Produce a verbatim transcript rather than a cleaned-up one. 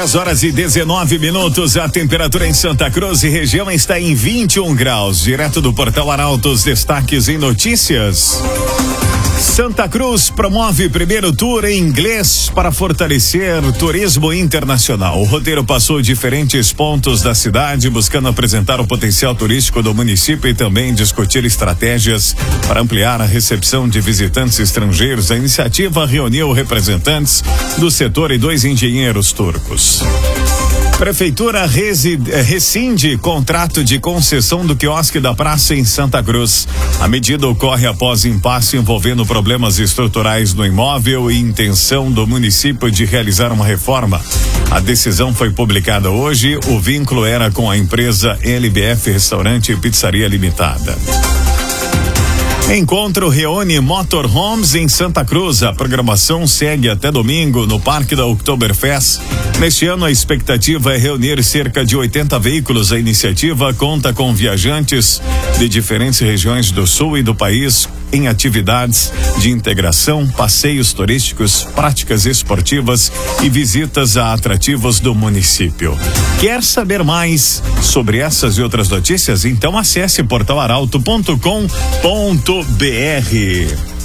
dez horas e dezenove minutos, a temperatura em Santa Cruz e região está em vinte e um graus. Direto do Portal Arautos, destaques em notícias. Santa Cruz promove primeiro tour em inglês para fortalecer o turismo internacional. O roteiro passou diferentes pontos da cidade, buscando apresentar o potencial turístico do município e também discutir estratégias para ampliar a recepção de visitantes estrangeiros. A iniciativa reuniu representantes do setor e dois engenheiros turcos. Prefeitura reside, rescinde contrato de concessão do quiosque da praça em Santa Cruz. A medida ocorre após impasse envolvendo problemas estruturais no imóvel e intenção do município de realizar uma reforma. A decisão foi publicada hoje. O vínculo era com a empresa L B F Restaurante e Pizzaria Limitada. Encontro reúne motorhomes em Santa Cruz. A programação segue até domingo no Parque da Oktoberfest. Neste ano, a expectativa é reunir cerca de oitenta veículos. A iniciativa conta com viajantes de diferentes regiões do sul e do país em atividades de integração, passeios turísticos, práticas esportivas e visitas a atrativos do município. Quer saber mais sobre essas e outras notícias? Então acesse portal arauto ponto com ponto br.